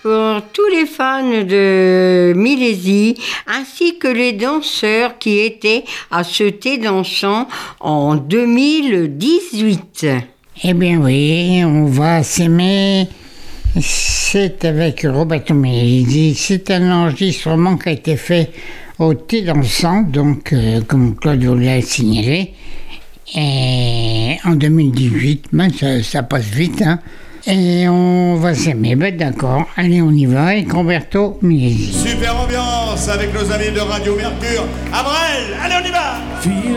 pour tous les fans de Milesi, ainsi que les danseurs qui étaient à ce thé dansant en 2018. Eh bien oui, on va s'aimer. C'est avec Roberto Milesi. C'est un enregistrement qui a été fait au thé dansant, donc comme Claude vous l'a signalé. Et en 2018, ben ça passe vite, hein. Et on va s'aimer, ben d'accord, allez on y va avec Roberto Milesi. Super ambiance avec nos amis de Radio Mercure. Abrel, allez on y va.